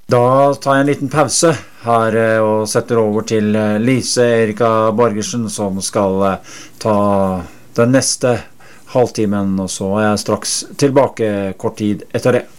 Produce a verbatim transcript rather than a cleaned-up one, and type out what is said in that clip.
Da tar jeg en liten pause her eh, og setter over til eh, Lise Erika Borgersen som skal eh, ta den neste halvtimen, og så er jeg straks tilbake kort tid etter det.